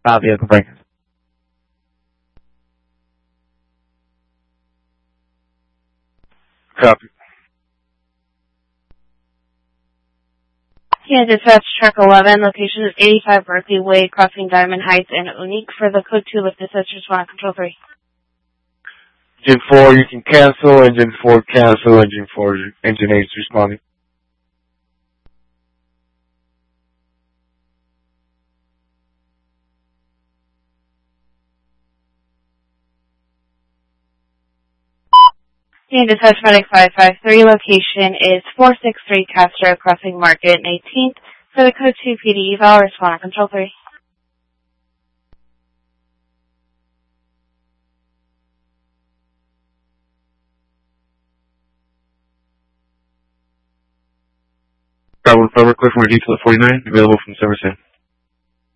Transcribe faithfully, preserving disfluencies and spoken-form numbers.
Uh, vehicle breakers. Copy. Yeah, dispatch truck eleven, location is eighty-five Berkeley Way, crossing Diamond Heights and Unique for the code two lift dispatch respond control three. Engine four, you can cancel. Engine four, cancel. Engine four, engine eight is responding. Yeah, dispatch medic five five three, location is four six three Castro, crossing Market and eighteenth for the code two P D eval, respond control three. Bravo Forever, clear from detail at forty-nine, available from Somerset.